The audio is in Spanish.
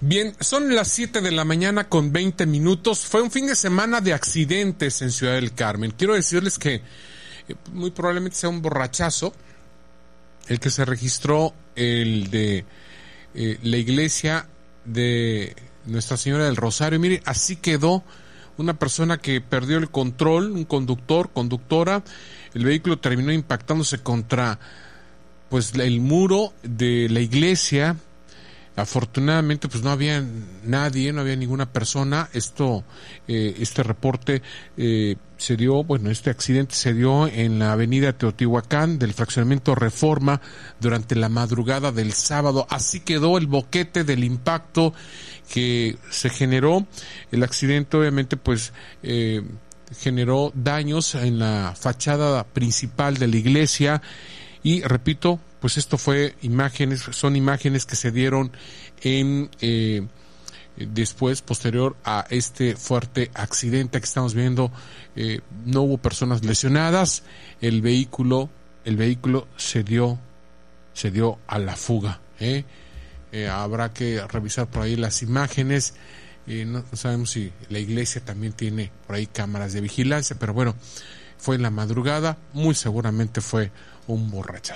Bien, son las 7 de la mañana con 20 minutos. Fue un fin de semana de accidentes en Ciudad del Carmen. Quiero decirles que muy probablemente sea un borrachazo el que se registró, el de la iglesia de Nuestra Señora del Rosario. Mire, así quedó una persona que perdió el control, un conductora. El vehículo terminó impactándose contra pues el muro de la iglesia. Afortunadamente pues no había nadie, no había ninguna persona. Este reporte se dio, este accidente se dio en la avenida Teotihuacán del fraccionamiento Reforma durante la madrugada del sábado. Así quedó el boquete del impacto que se generó. El accidente obviamente generó daños en la fachada principal de la iglesia. Y repito, pues esto son imágenes que se dieron posterior a este fuerte accidente que estamos viendo. No hubo personas lesionadas. El vehículo se dio a la fuga. Habrá que revisar por ahí las imágenes. No sabemos si la iglesia también tiene por ahí cámaras de vigilancia, pero bueno, fue en la madrugada, muy seguramente fue un borracho.